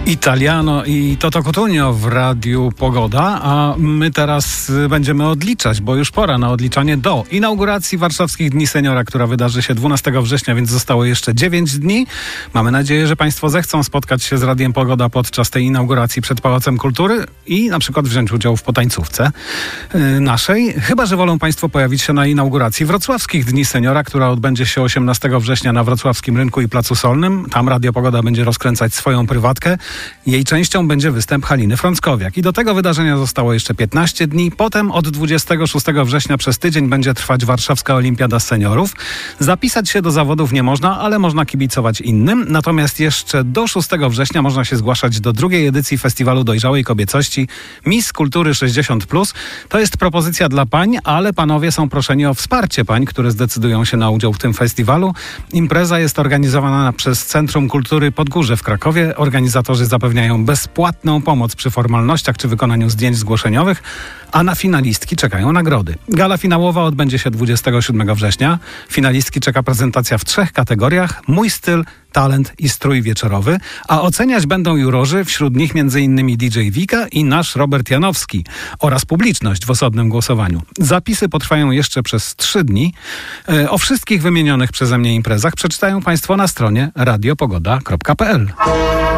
Italiano i Toto Cutugno w Radiu Pogoda, a my teraz będziemy odliczać, bo już pora na odliczanie do inauguracji Warszawskich Dni Seniora, która wydarzy się 12 września, więc zostało jeszcze 9 dni. Mamy nadzieję, że Państwo zechcą spotkać się z Radiem Pogoda podczas tej inauguracji przed Pałacem Kultury i na przykład wziąć udział w potańcówce naszej. Chyba że wolą Państwo pojawić się na inauguracji Wrocławskich Dni Seniora, która odbędzie się 18 września na Wrocławskim Rynku i Placu Solnym. Tam Radio Pogoda będzie rozkręcać swoją prywatkę. Jej częścią będzie występ Haliny Frąckowiak. I do tego wydarzenia zostało jeszcze 15 dni. Potem od 26 września przez tydzień będzie trwać Warszawska Olimpiada Seniorów. Zapisać się do zawodów nie można, ale można kibicować innym. Natomiast jeszcze do 6 września można się zgłaszać do drugiej edycji Festiwalu Dojrzałej Kobiecości Miss Kultury 60+. To jest propozycja dla pań, ale panowie są proszeni o wsparcie pań, które zdecydują się na udział w tym festiwalu. Impreza jest organizowana przez Centrum Kultury Podgórze w Krakowie. Organizatorzy zapewniają bezpłatną pomoc przy formalnościach czy wykonaniu zdjęć zgłoszeniowych, a na finalistki czekają nagrody. Gala finałowa odbędzie się 27 września. Finalistki czeka prezentacja w 3 kategoriach: mój styl, talent i strój wieczorowy, a oceniać będą jurorzy, wśród nich m.in. DJ Wika i nasz Robert Janowski oraz publiczność w osobnym głosowaniu. Zapisy potrwają jeszcze przez 3 dni. O wszystkich wymienionych przeze mnie imprezach przeczytają Państwo na stronie radiopogoda.pl.